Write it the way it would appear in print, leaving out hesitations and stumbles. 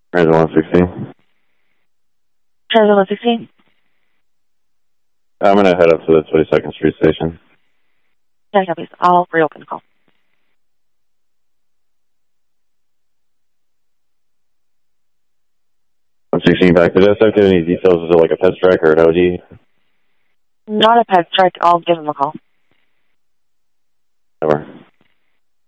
Transit 116. Transit 116. I'm going to head up to the 22nd Street station. Yeah, please. I'll reopen the call. 116 back to this. If you have any details, is it like a pet strike or an OD? Not a pet strike. I'll give him a call. Over.